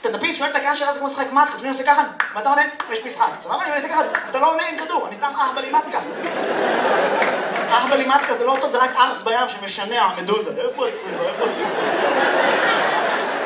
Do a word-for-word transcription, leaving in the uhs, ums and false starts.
סטנדאפיסט שואל את הקהל שאלה זה כמו לשחק מתקה, אני עושה ככה, ואתה עונה, יש משחק. סבבה? אני עושה ככה, אתה לא עונה עם כדור, אני סתם אח בלימטקה. אח בלימטקה זה לא טוב, זה רק ארס בים שמשנע המדוזה. איפה הצריבה? איפה...